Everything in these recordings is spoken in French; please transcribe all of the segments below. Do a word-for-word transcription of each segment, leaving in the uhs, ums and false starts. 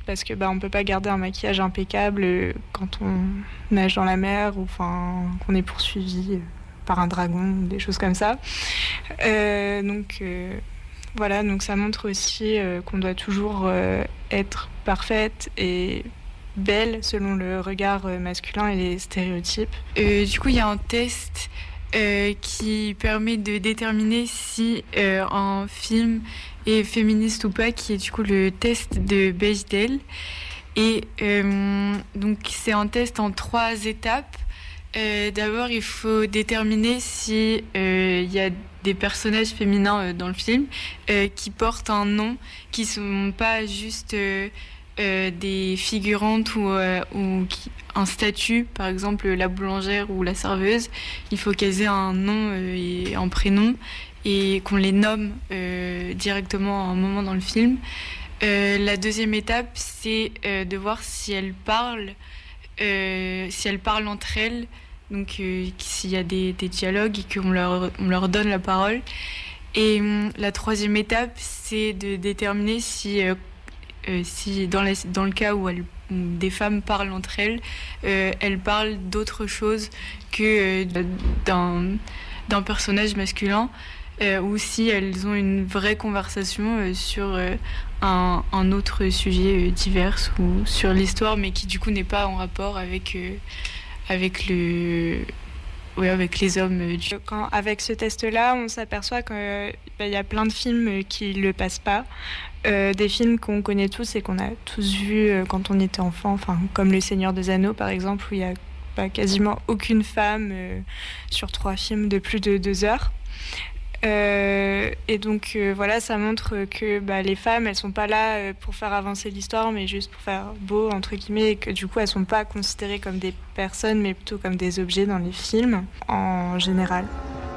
parce que bah, on peut pas garder un maquillage impeccable quand on nage dans la mer ou enfin qu'on est poursuivi par un dragon ou des choses comme ça. Euh, donc euh, voilà, donc ça montre aussi euh, qu'on doit toujours euh, être parfaite et belle selon le regard euh, masculin et les stéréotypes. Euh, du coup, il y a un test euh, qui permet de déterminer si euh, un film est féministe ou pas, qui est du coup le test de Bechdel. Et euh, donc, c'est un test en trois étapes. Euh, d'abord, il faut déterminer si euh, il y a des personnages féminins euh, dans le film euh, qui portent un nom, qui sont pas juste euh, euh, des figurantes ou, euh, ou qui, un statut, par exemple la boulangère ou la serveuse. Il faut qu'elles aient un nom euh, et un prénom et qu'on les nomme euh, directement à un moment dans le film. Euh, la deuxième étape, c'est euh, de voir si elles parlent, euh, si elles parlent entre elles. Donc euh, s'il y a des, des dialogues et qu'on leur, on leur donne la parole. Et euh, la troisième étape, c'est de déterminer si, euh, euh, si dans, la, dans le cas où, elles, où des femmes parlent entre elles, euh, elles parlent d'autre chose que euh, d'un, d'un personnage masculin, euh, ou si elles ont une vraie conversation euh, sur euh, un, un autre sujet euh, divers ou sur l'histoire, mais qui du coup n'est pas en rapport avec... Euh, avec le oui, avec les hommes du... Quand, avec ce test-là, on s'aperçoit qu'il bah, y a plein de films qui ne le passent pas. Euh, des films qu'on connaît tous et qu'on a tous vus euh, quand on était enfant, enfin, comme Le Seigneur des Anneaux, par exemple, où il n'y a bah, quasiment aucune femme euh, sur trois films de plus de deux heures. Euh, et donc euh, voilà, ça montre que bah, les femmes, elles sont pas là euh, pour faire avancer l'histoire, mais juste pour faire beau entre guillemets, et que du coup elles sont pas considérées comme des personnes, mais plutôt comme des objets dans les films en général.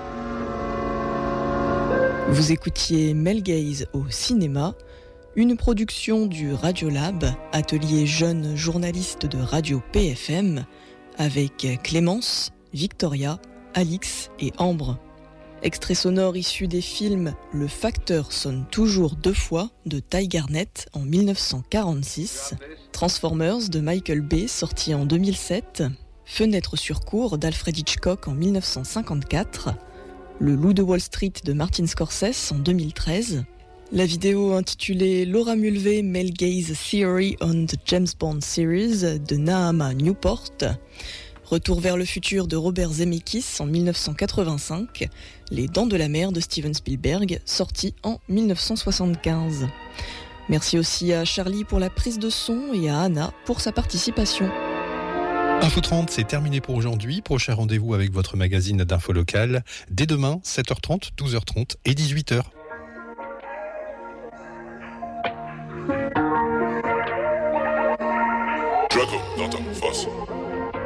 Vous écoutiez Male Gaze au cinéma, une production du Radiolab, atelier jeunes journalistes de Radio P F M, avec Clémence, Victoria, Alix et Ambre. Extrait sonore issu des films Le facteur sonne toujours deux fois de Ty Garnett en dix-neuf cent quarante-six, Transformers de Michael Bay sorti en deux mille sept, Fenêtre sur cour d'Alfred Hitchcock en dix-neuf cent cinquante-quatre, Le loup de Wall Street de Martin Scorsese en deux mille treize, la vidéo intitulée Laura Mulvey Male Gaze Theory on the James Bond Series de Naama Newport, Retour vers le futur de Robert Zemeckis en dix-neuf cent quatre-vingt-cinq, Les Dents de la mer de Steven Spielberg, sorti en dix-neuf cent soixante-quinze. Merci aussi à Charlie pour la prise de son et à Anna pour sa participation. Info trente, c'est terminé pour aujourd'hui. Prochain rendez-vous avec votre magazine d'info locale dès demain, sept heures trente, douze heures trente et dix-huit heures. Draco, Data, Foss.